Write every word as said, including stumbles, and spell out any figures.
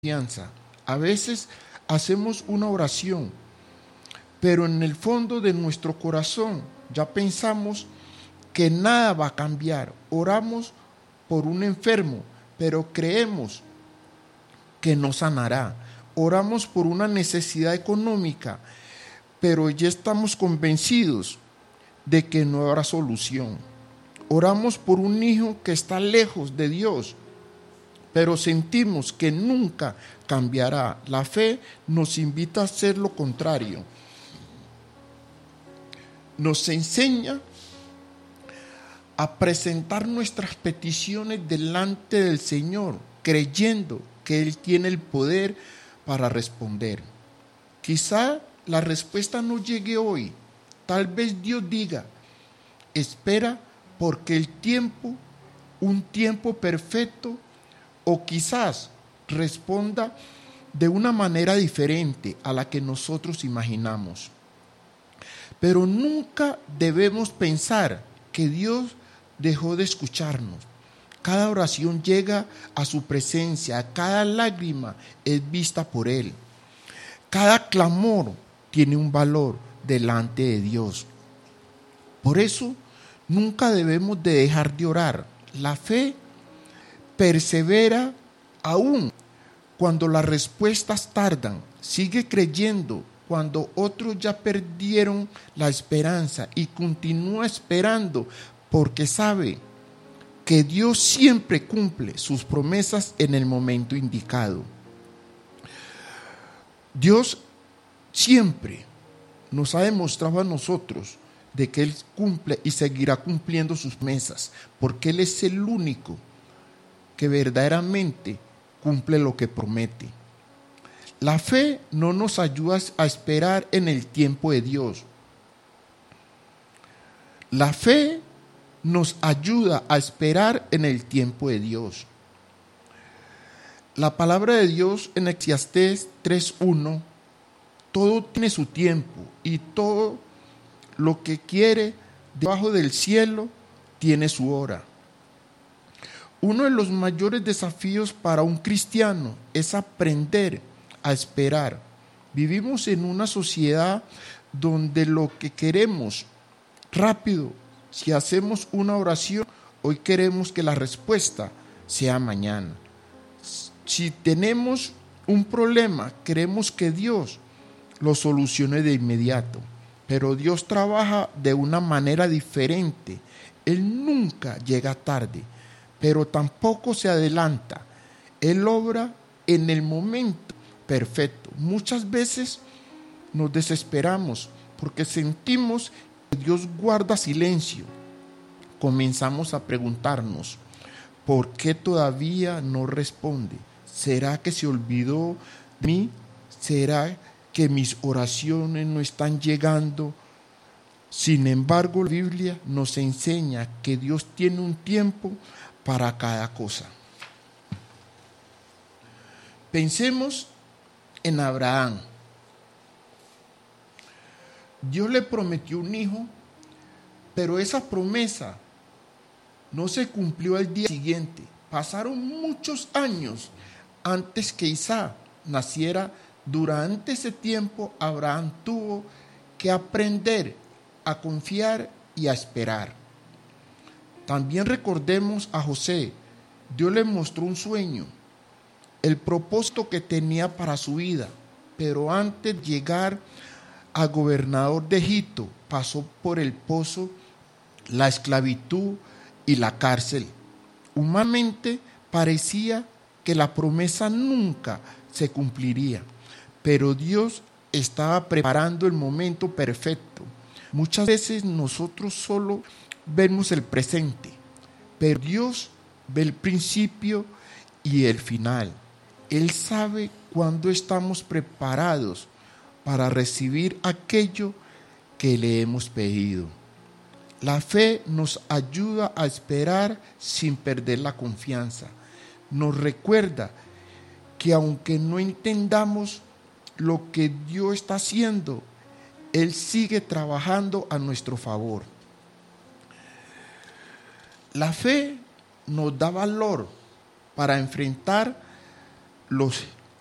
confianza. A veces hacemos una oración, pero en el fondo de nuestro corazón ya pensamos que nada va a cambiar. Oramos por un enfermo, pero creemos que no sanará. Oramos por una necesidad económica, pero ya estamos convencidos de que no habrá solución. Oramos por un hijo que está lejos de Dios, pero sentimos que nunca cambiará. La fe nos invita a hacer lo contrario. Nos enseña a presentar nuestras peticiones delante del Señor, creyendo que Él tiene el poder para responder. Quizá la respuesta no llegue hoy. Tal vez Dios diga, espera porque el tiempo, un tiempo perfecto, o quizás responda de una manera diferente a la que nosotros imaginamos. Pero nunca debemos pensar que Dios dejó de escucharnos. Cada oración llega a su presencia, cada lágrima es vista por Él. Cada clamor tiene un valor delante de Dios. Por eso, nunca debemos de dejar de orar. La fe persevera aún cuando las respuestas tardan. Sigue creyendo cuando otros ya perdieron la esperanza y continúa esperando porque sabe que Dios siempre cumple sus promesas en el momento indicado. Dios siempre nos ha demostrado a nosotros de que Él cumple y seguirá cumpliendo sus promesas, porque Él es el único que verdaderamente cumple lo que promete. La fe no nos ayuda a esperar en el tiempo de Dios. La fe nos ayuda a esperar en el tiempo de Dios. La palabra de Dios en Eclesiastés tres uno, todo tiene su tiempo y todo lo que quiere debajo del cielo tiene su hora. Uno de los mayores desafíos para un cristiano es aprender a esperar. Vivimos en una sociedad donde lo que queremos rápido, si hacemos una oración, hoy queremos que la respuesta sea mañana. Si tenemos un problema, queremos que Dios lo solucione de inmediato. Pero Dios trabaja de una manera diferente. Él nunca llega tarde, pero tampoco se adelanta. Él obra en el momento perfecto. Muchas veces nos desesperamos porque sentimos que Dios guarda silencio. Comenzamos a preguntarnos, ¿por qué todavía no responde? ¿Será que se olvidó de mí? ¿Será que mis oraciones no están llegando? Sin embargo, la Biblia nos enseña que Dios tiene un tiempo para cada cosa. Pensemos en Abraham. Dios le prometió un hijo, pero esa promesa no se cumplió al día siguiente. Pasaron muchos años antes que Isaac naciera. Durante ese tiempo, Abraham tuvo que aprender a confiar y a esperar. También recordemos a José. Dios le mostró un sueño, el propósito que tenía para su vida, pero antes de llegar a gobernador de Egipto, pasó por el pozo, la esclavitud y la cárcel. Humanamente parecía que la promesa nunca se cumpliría, pero Dios estaba preparando el momento perfecto. Muchas veces nosotros solo vemos el presente, pero Dios ve el principio y el final. Él sabe cuándo estamos preparados para recibir aquello que le hemos pedido. La fe nos ayuda a esperar sin perder la confianza. Nos recuerda que aunque no entendamos lo que Dios está haciendo, Él sigue trabajando a nuestro favor. La fe nos da valor para enfrentar los